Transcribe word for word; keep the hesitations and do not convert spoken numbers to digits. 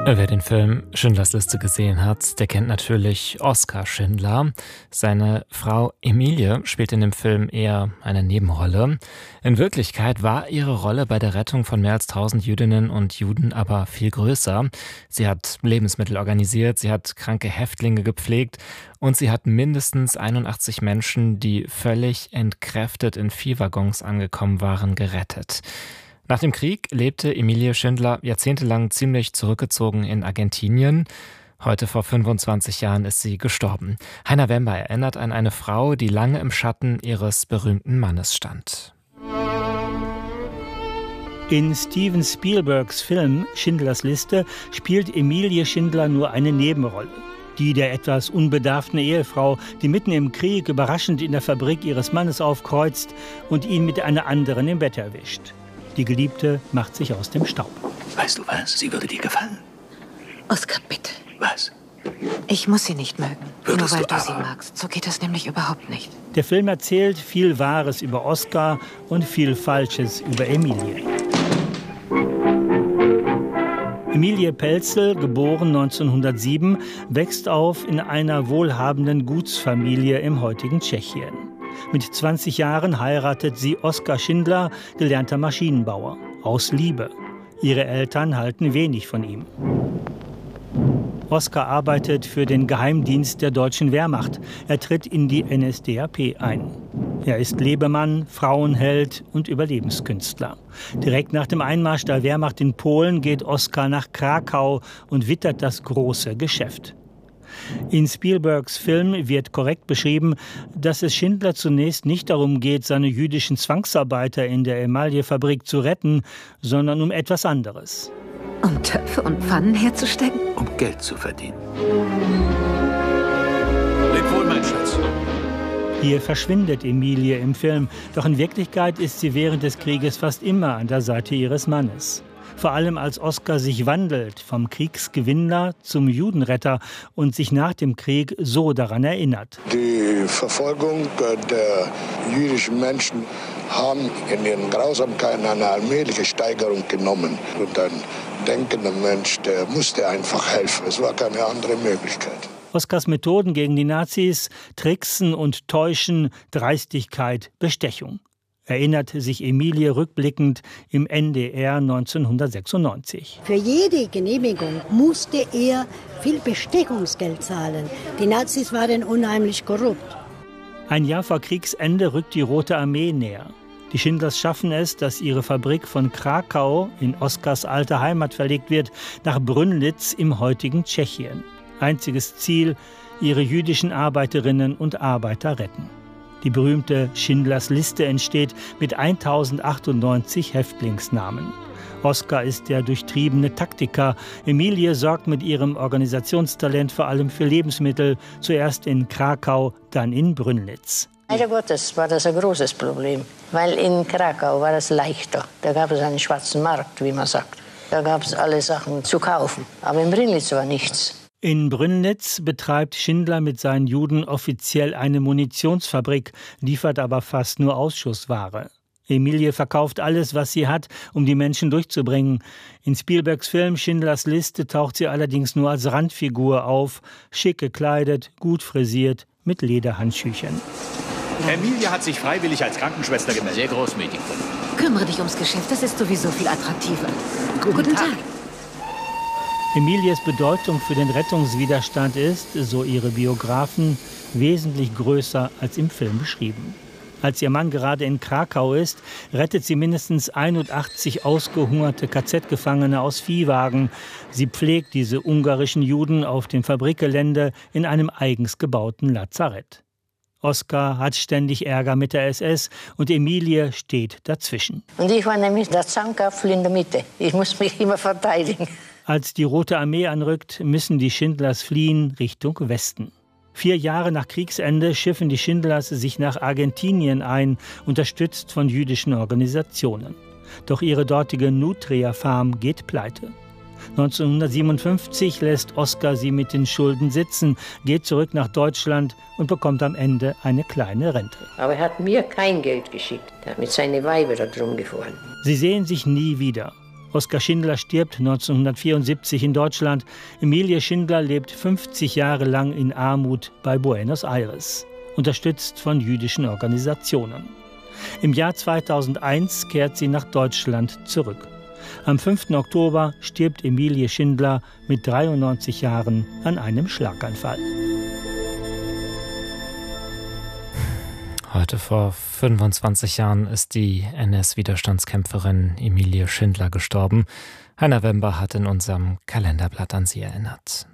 Wer den Film Schindlers Liste gesehen hat, der kennt natürlich Oskar Schindler. Seine Frau Emilie spielt in dem Film eher eine Nebenrolle. In Wirklichkeit war ihre Rolle bei der Rettung von mehr als tausend Jüdinnen und Juden aber viel größer. Sie hat Lebensmittel organisiert, sie hat kranke Häftlinge gepflegt und sie hat mindestens einundachtzig Menschen, die völlig entkräftet in Viehwaggons angekommen waren, gerettet. Nach dem Krieg lebte Emilie Schindler jahrzehntelang ziemlich zurückgezogen in Argentinien. Heute vor fünfundzwanzig Jahren ist sie gestorben. Heiner Wember erinnert an eine Frau, die lange im Schatten ihres berühmten Mannes stand. In Steven Spielbergs Film Schindlers Liste spielt Emilie Schindler nur eine Nebenrolle. Die der etwas unbedarften Ehefrau, die mitten im Krieg überraschend in der Fabrik ihres Mannes aufkreuzt und ihn mit einer anderen im Bett erwischt. Die Geliebte macht sich aus dem Staub. Weißt du was? Sie würde dir gefallen. Oskar, bitte. Was? Ich muss sie nicht mögen. Würdest nur weil du du sie aber? magst. So geht das nämlich überhaupt nicht. Der Film erzählt viel Wahres über Oskar und viel Falsches über Emilie. Emilie Pelzel, geboren neunzehnhundertsieben, wächst auf in einer wohlhabenden Gutsfamilie im heutigen Tschechien. Mit zwanzig Jahren heiratet sie Oskar Schindler, gelernter Maschinenbauer, aus Liebe. Ihre Eltern halten wenig von ihm. Oskar arbeitet für den Geheimdienst der deutschen Wehrmacht. Er tritt in die N S D A P ein. Er ist Lebemann, Frauenheld und Überlebenskünstler. Direkt nach dem Einmarsch der Wehrmacht in Polen geht Oskar nach Krakau und wittert das große Geschäft. In Spielbergs Film wird korrekt beschrieben, dass es Schindler zunächst nicht darum geht, seine jüdischen Zwangsarbeiter in der Emaillefabrik zu retten, sondern um etwas anderes. Um Töpfe und Pfannen herzustellen? Um Geld zu verdienen. Leb wohl, mein Schatz. Hier verschwindet Emilie im Film, doch in Wirklichkeit ist sie während des Krieges fast immer an der Seite ihres Mannes. Vor allem als Oskar sich wandelt, vom Kriegsgewinnler zum Judenretter und sich nach dem Krieg so daran erinnert. Die Verfolgung der jüdischen Menschen haben in ihren Grausamkeiten eine allmähliche Steigerung genommen. Und ein denkender Mensch, der musste einfach helfen. Es war keine andere Möglichkeit. Oskars Methoden gegen die Nazis, Tricksen und Täuschen, Dreistigkeit, Bestechung. Erinnert sich Emilie rückblickend im N D R neunzehnhundertsechsundneunzig. Für jede Genehmigung musste er viel Bestechungsgeld zahlen. Die Nazis waren unheimlich korrupt. Ein Jahr vor Kriegsende rückt die Rote Armee näher. Die Schindlers schaffen es, dass ihre Fabrik von Krakau, in Oskars alte Heimat verlegt wird, nach Brünnlitz im heutigen Tschechien. Einziges Ziel, ihre jüdischen Arbeiterinnen und Arbeiter retten. Die berühmte Schindlers Liste entsteht mit tausendachtundneunzig Häftlingsnamen. Oskar ist der durchtriebene Taktiker. Emilie sorgt mit ihrem Organisationstalent vor allem für Lebensmittel, zuerst in Krakau, dann in Brünnlitz. Leider Gottes war das ein großes Problem, weil in Krakau war es leichter. Da gab es einen schwarzen Markt, wie man sagt. Da gab es alle Sachen zu kaufen, aber in Brünnlitz war nichts. In Brünnlitz betreibt Schindler mit seinen Juden offiziell eine Munitionsfabrik, liefert aber fast nur Ausschussware. Emilie verkauft alles, was sie hat, um die Menschen durchzubringen. In Spielbergs Film Schindlers Liste taucht sie allerdings nur als Randfigur auf, schick gekleidet, gut frisiert, mit Lederhandschüchen. Emilie hat sich freiwillig als Krankenschwester gemeldet. Sehr großmütig. Kümmere dich ums Geschäft, das ist sowieso viel attraktiver. Guten, Guten Tag. Tag. Emilies Bedeutung für den Rettungswiderstand ist, so ihre Biografen, wesentlich größer als im Film beschrieben. Als ihr Mann gerade in Krakau ist, rettet sie mindestens einundachtzig ausgehungerte K Z-Gefangene aus Viehwagen. Sie pflegt diese ungarischen Juden auf dem Fabrikgelände in einem eigens gebauten Lazarett. Oskar hat ständig Ärger mit der S S und Emilie steht dazwischen. Und ich war nämlich der Zankapfel in der Mitte. Ich muss mich immer verteidigen. Als die Rote Armee anrückt, müssen die Schindlers fliehen Richtung Westen. Vier Jahre nach Kriegsende schiffen die Schindlers sich nach Argentinien ein, unterstützt von jüdischen Organisationen. Doch ihre dortige Nutria-Farm geht pleite. neunzehnhundertsiebenundfünfzig lässt Oskar sie mit den Schulden sitzen, geht zurück nach Deutschland und bekommt am Ende eine kleine Rente. Aber er hat mir kein Geld geschickt. Er hat mit seinen Weibern da drum gefahren. Sie sehen sich nie wieder. Oskar Schindler stirbt neunzehnhundertvierundsiebzig in Deutschland. Emilie Schindler lebt fünfzig Jahre lang in Armut bei Buenos Aires, unterstützt von jüdischen Organisationen. Im Jahr zweitausendeins kehrt sie nach Deutschland zurück. Am fünften Oktober stirbt Emilie Schindler mit dreiundneunzig Jahren an einem Schlaganfall. Heute vor fünfundzwanzig Jahren ist die N S-Widerstandskämpferin Emilie Schindler gestorben. Heiner Wember hat in unserem Kalenderblatt an sie erinnert.